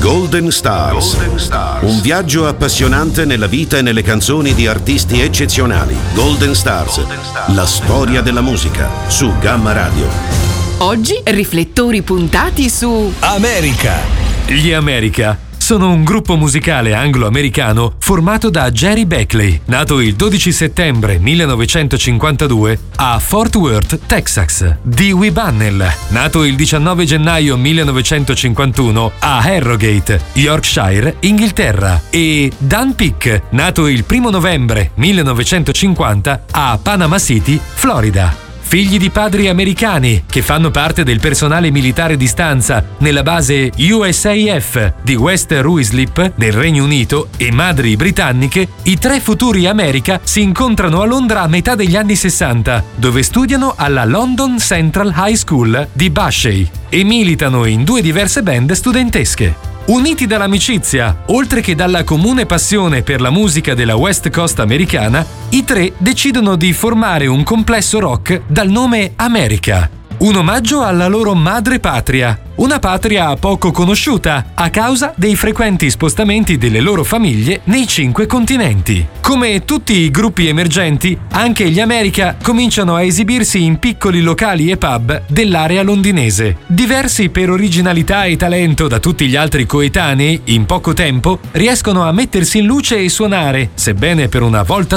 Golden Stars. Un viaggio appassionante nella vita e nelle canzoni di artisti eccezionali. Golden Stars. La storia della musica su Gamma Radio. Oggi riflettori puntati su America. Gli America sono un gruppo musicale anglo-americano formato da Jerry Beckley, nato il 12 settembre 1952 a Fort Worth, Texas, Dewey Bunnell, nato il 19 gennaio 1951 a Harrogate, Yorkshire, Inghilterra, e Dan Peek, nato il 1 novembre 1950 a Panama City, Florida. Figli di padri americani che fanno parte del personale militare di stanza nella base USAF di West Ruislip nel Regno Unito e madri britanniche, i tre futuri America si incontrano a Londra a metà degli anni 60, dove studiano alla London Central High School di Bushey e militano in due diverse band studentesche. Uniti dall'amicizia, oltre che dalla comune passione per la musica della West Coast americana, i tre decidono di formare un complesso rock dal nome America, un omaggio alla loro madre patria, una patria poco conosciuta a causa dei frequenti spostamenti delle loro famiglie nei 5 continenti. Come tutti i gruppi emergenti, anche gli America cominciano a esibirsi in piccoli locali e pub dell'area londinese. Diversi per originalità e talento da tutti gli altri coetanei, in poco tempo riescono a mettersi in luce e suonare, sebbene per una volta